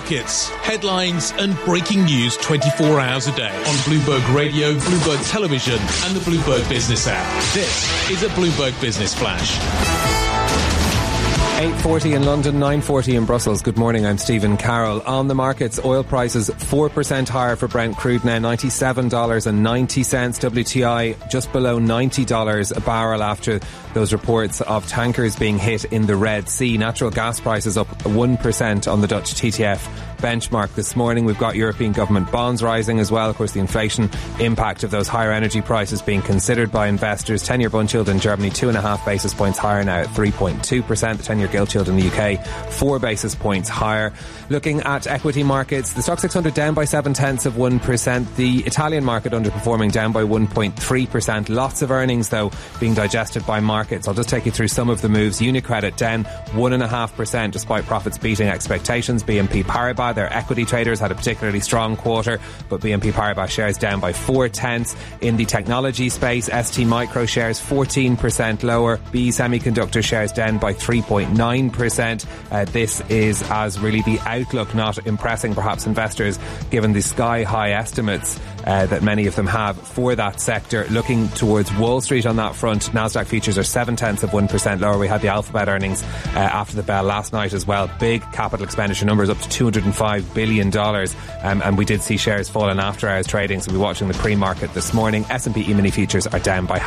markets, headlines and breaking news 24 hours a day on Bloomberg Radio, Bloomberg Television and the Bloomberg Business app. This is a Bloomberg Business Flash. 8:40 in London, 9:40 in Brussels. Good morning, I'm Stephen Carroll. On the markets, oil prices 4% higher for Brent crude now, $97.90. WTI just below $90 a barrel after those reports of tankers being hit in the Red Sea. Natural gas prices up 1% on the Dutch TTF benchmark this morning. We've got European government bonds rising as well. Of course, the inflation impact of those higher energy prices being considered by investors. 10-year bund yield in Germany 2.5 basis points higher now at 3.2%. The 10-year gilt yield in the UK 4 basis points higher. Looking at equity markets, the Stoxx 600 down by 0.7%. The Italian market underperforming, down by 1.3%. Lots of earnings though being digested by markets. I'll just take you through some of the moves. UniCredit down 1.5% despite profits beating expectations. BNP Paribas, their equity traders, had a particularly strong quarter, but BNP Paribas shares down by 0.4. In the technology space, ST Micro shares 14% lower. BE Semiconductor shares down by 3.9%. This is as really the outlook not impressing perhaps investors given the sky high estimates that many of them have for that sector. Looking towards Wall Street on that front, Nasdaq futures are 0.7% lower. We had the Alphabet earnings after the bell last night as well. Big capital expenditure numbers, up to $205 billion. And we did see shares fall in after hours trading, so we'll be watching the pre-market this morning. S&P E-mini futures are down by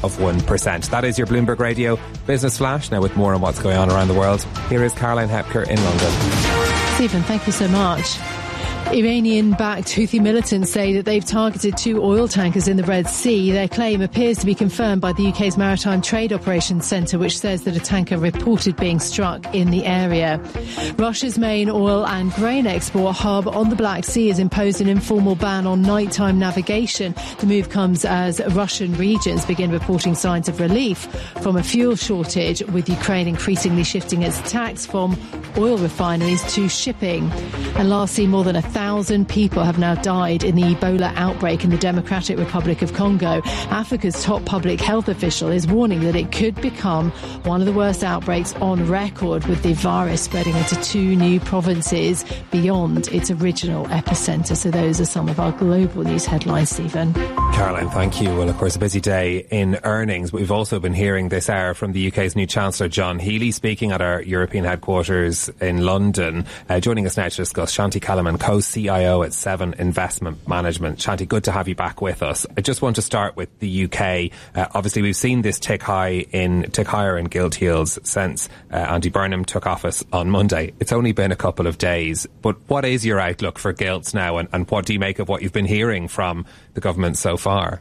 0.5%. That is your Bloomberg Radio Business Flash. Now with more on what's going on around the world, here is Caroline Hepker in London. Stephen, thank you so much. Iranian-backed Houthi militants say that they've targeted 2 oil tankers in the Red Sea. Their claim appears to be confirmed by the UK's Maritime Trade Operations Centre, which says that a tanker reported being struck in the area. Russia's main oil and grain export hub on the Black Sea has imposed an informal ban on nighttime navigation. The move comes as Russian regions begin reporting signs of relief from a fuel shortage, with Ukraine increasingly shifting its tax from oil refineries to shipping. And lastly, more than 1,000 people have now died in the Ebola outbreak in the Democratic Republic of Congo. Africa's top public health official is warning that it could become one of the worst outbreaks on record, with the virus spreading into 2 new provinces beyond its original epicenter. So those are some of our global news headlines, Stephen. Caroline, thank you. Well, of course, a busy day in earnings. But we've also been hearing this hour from the UK's new Chancellor, John Healey, speaking at our European headquarters in London. Joining us now to discuss, Shanti Kellerman, co-CIO at Seven Investment Management. Shanti, good to have you back with us. I just want to start with the UK. Obviously, we've seen this tick higher in gilt yields since Andy Burnham took office on Monday. It's only been a couple of days, but what is your outlook for gilts now, and what do you make of what you've been hearing from the government so far?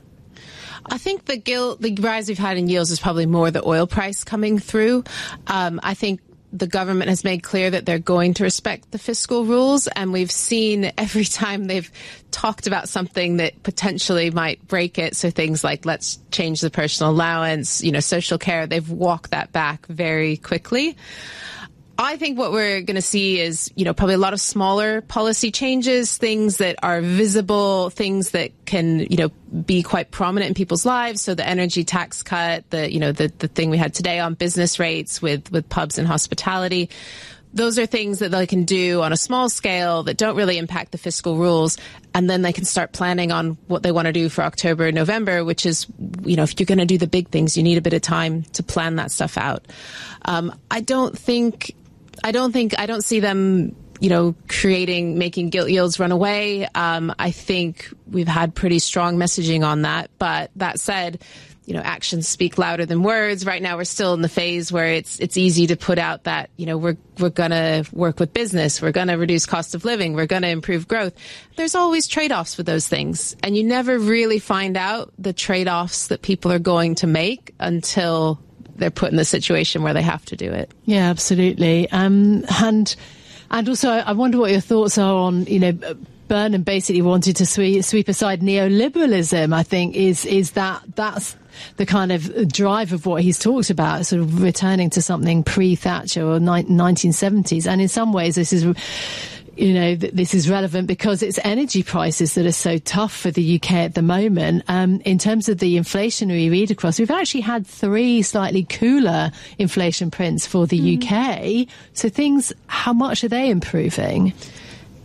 I think the rise we've had in yields is probably more the oil price coming through. I think the government has made clear that they're going to respect the fiscal rules, and we've seen every time they've talked about something that potentially might break it, so things like let's change the personal allowance, social care, they've walked that back very quickly. I think what we're going to see is, probably a lot of smaller policy changes, things that are visible, things that can, be quite prominent in people's lives. So the energy tax cut, the thing we had today on business rates with pubs and hospitality. Those are things that they can do on a small scale that don't really impact the fiscal rules. And then they can start planning on what they want to do for October, November, which is, if you're going to do the big things, you need a bit of time to plan that stuff out. I don't see them, making gilt yields run away. I think we've had pretty strong messaging on that. But that said, actions speak louder than words. Right now, we're still in the phase where it's easy to put out that, we're going to work with business. We're going to reduce cost of living. We're going to improve growth. There's always trade-offs with those things. And you never really find out the trade-offs that people are going to make until they're put in the situation where they have to do it. Yeah, absolutely. And also, I wonder what your thoughts are on, Burnham basically wanted to sweep aside neoliberalism. I think that's the kind of drive of what he's talked about, sort of returning to something pre-Thatcher or 1970s. And in some ways, this is relevant because it's energy prices that are so tough for the UK at the moment. In terms of the inflationary read across, we've actually had 3 slightly cooler inflation prints for the UK. So how much are they improving?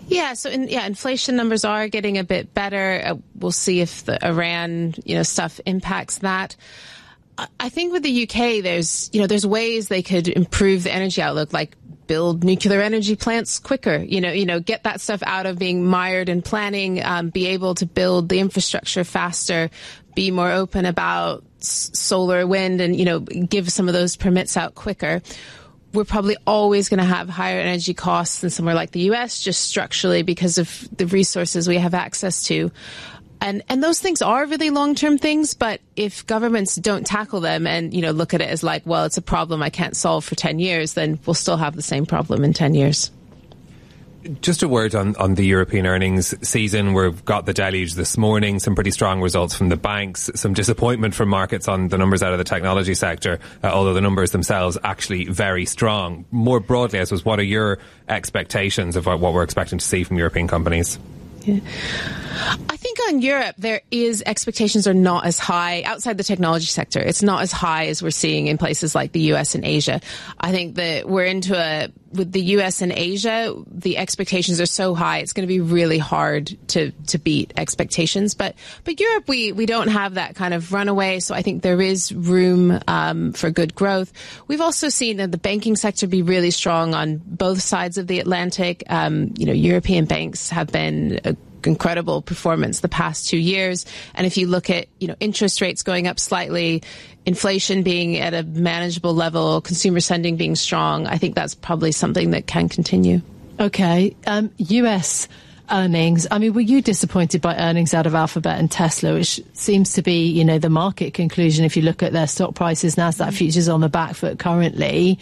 Yeah, so inflation numbers are getting a bit better. We'll see if the Iran, stuff impacts that. I think with the UK, there's ways they could improve the energy outlook, like build nuclear energy plants quicker, get that stuff out of being mired in planning, be able to build the infrastructure faster, be more open about solar, wind, and, give some of those permits out quicker. We're probably always going to have higher energy costs than somewhere like the US, just structurally because of the resources we have access to. And those things are really long-term things, but if governments don't tackle them and, look at it as like, well, it's a problem I can't solve for 10 years, then we'll still have the same problem in 10 years. Just a word on the European earnings season. We've got the deluge this morning, some pretty strong results from the banks, some disappointment from markets on the numbers out of the technology sector, although the numbers themselves actually very strong. More broadly, I suppose, what are your expectations of what we're expecting to see from European companies? Yeah. I think on Europe, expectations are not as high outside the technology sector. It's not as high as we're seeing in places like the US and Asia. I think that with the US and Asia, the expectations are so high, it's going to be really hard to beat expectations. But Europe, we don't have that kind of runaway. So I think there is room, for good growth. We've also seen that the banking sector be really strong on both sides of the Atlantic. European banks have been incredible performance the past 2 years. And if you look at, interest rates going up slightly, inflation being at a manageable level, consumer spending being strong, I think that's probably something that can continue. Okay. US earnings. I mean, were you disappointed by earnings out of Alphabet and Tesla, which seems to be, the market conclusion if you look at their stock prices, NASDAQ futures on the back foot currently?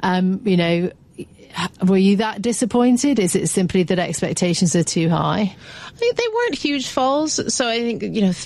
Were you that disappointed? Is it simply that expectations are too high? I think they weren't huge falls. So I think,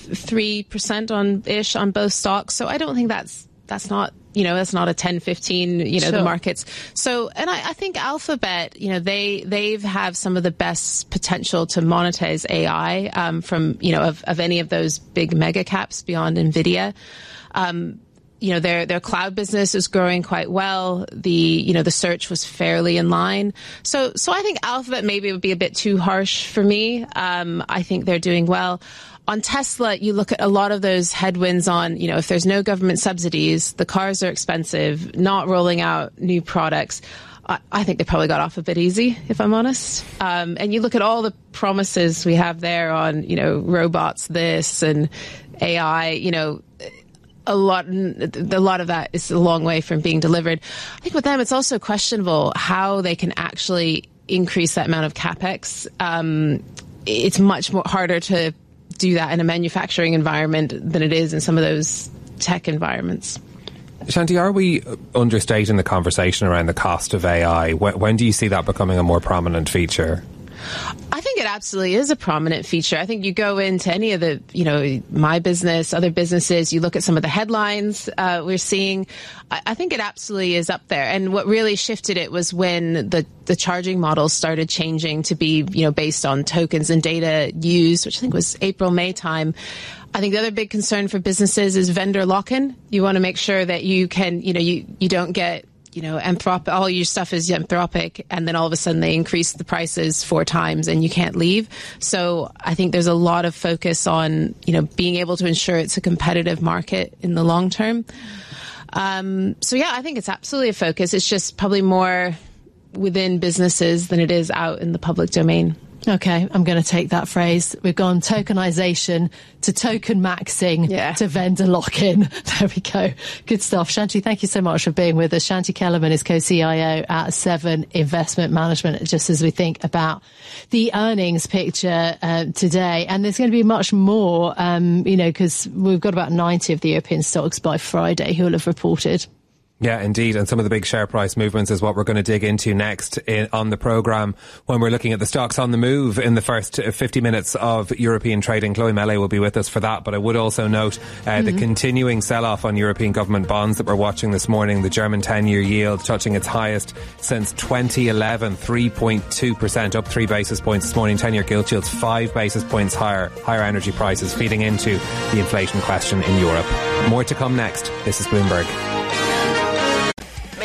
3% on both stocks. So I don't think that's not, that's not a 10, 15, sure. The markets. So, and I think Alphabet, they've have some of the best potential to monetize AI, from, of any of those big mega caps beyond NVIDIA. Their cloud business is growing quite well. The search was fairly in line. So I think Alphabet maybe would be a bit too harsh for me. I think they're doing well. On Tesla, you look at a lot of those headwinds on, if there's no government subsidies, the cars are expensive, not rolling out new products. I think they probably got off a bit easy, if I'm honest. And you look at all the promises we have there on, robots, this and AI, a lot of that is a long way from being delivered. I think with them, it's also questionable how they can actually increase that amount of capex. It's much more harder to do that in a manufacturing environment than it is in some of those tech environments. Shanti, are we understating the conversation around the cost of AI? When do you see that becoming a more prominent feature? I think it absolutely is a prominent feature. I think you go into any of the, my business, other businesses, you look at some of the headlines we're seeing. I think it absolutely is up there. And what really shifted it was when the charging models started changing to be, based on tokens and data used, which I think was April, May time. I think the other big concern for businesses is vendor lock-in. You want to make sure that you can, you don't get all your stuff is Anthropic, and then all of a sudden they increase the prices 4 times and you can't leave. So I think there's a lot of focus on, being able to ensure it's a competitive market in the long term. I think it's absolutely a focus. It's just probably more within businesses than it is out in the public domain. Okay, I'm going to take that phrase. We've gone tokenization to token maxing to vendor lock-in. There we go. Good stuff. Shanti, thank you so much for being with us. Shanti Kellerman is co-CIO at Seven Investment Management, just as we think about the earnings picture today. And there's going to be much more, because we've got about 90 of the European stocks by Friday who will have reported. Yeah, indeed. And some of the big share price movements is what we're going to dig into next on the programme when we're looking at the stocks on the move in the first 50 minutes of European trading. Chloe Melee will be with us for that. But I would also note the continuing sell-off on European government bonds that we're watching this morning. The German 10-year yield touching its highest since 2011, 3.2%, up 3 basis points this morning. 10-year gilt yields 5 basis points higher. Higher energy prices feeding into the inflation question in Europe. More to come next. This is Bloomberg.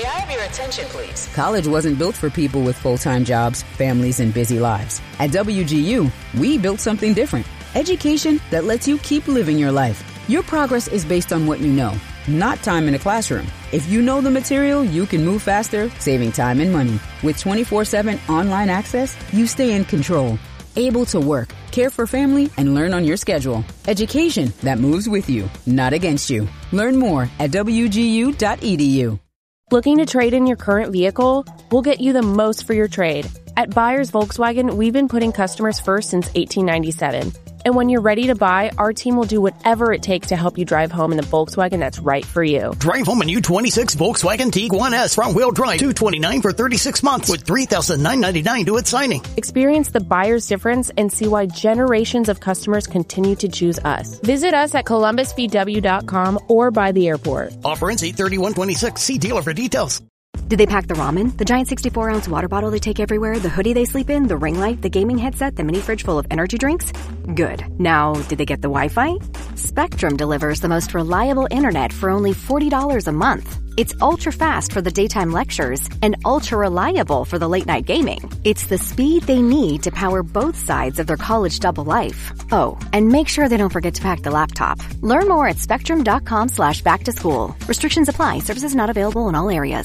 Attention, please. College wasn't built for people with full-time jobs, families, and busy lives. At WGU, we built something different. Education that lets you keep living your life. Your progress is based on what you know, not time in a classroom. If you know the material, you can move faster, saving time and money. With 24/7 online access, you stay in control, able to work, care for family, and learn on your schedule. Education that moves with you, not against you. Learn more at wgu.edu. Looking to trade in your current vehicle? We'll get you the most for your trade. At Buyers Volkswagen, we've been putting customers first since 1897. And when you're ready to buy, our team will do whatever it takes to help you drive home in the Volkswagen that's right for you. Drive home a new 26 Volkswagen Tiguan S front-wheel drive, $229 for 36 months with $3,999 due at signing. Experience the buyer's difference and see why generations of customers continue to choose us. Visit us at columbusvw.com or by the airport. Offer ends 8/31/26. See dealer for details. Did they pack the ramen? The giant 64-ounce water bottle they take everywhere? The hoodie they sleep in? The ring light? The gaming headset? The mini fridge full of energy drinks? Good. Now, did they get the Wi-Fi? Spectrum delivers the most reliable internet for only $40 a month. It's ultra-fast for the daytime lectures and ultra-reliable for the late-night gaming. It's the speed they need to power both sides of their college double life. Oh, and make sure they don't forget to pack the laptop. Learn more at spectrum.com/back-to-school. Restrictions apply. Services not available in all areas.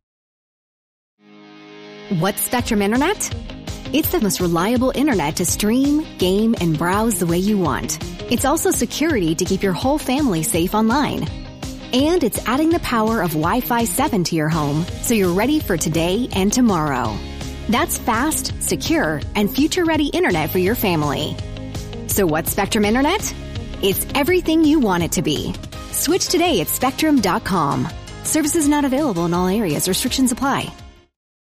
What's Spectrum Internet? It's the most reliable internet to stream, game, and browse the way you want. It's also security to keep your whole family safe online. And it's adding the power of Wi-Fi 7 to your home so you're ready for today and tomorrow. That's fast, secure, and future-ready internet for your family. So what's Spectrum Internet? It's everything you want it to be. Switch today at spectrum.com. Services not available in all areas. Restrictions apply.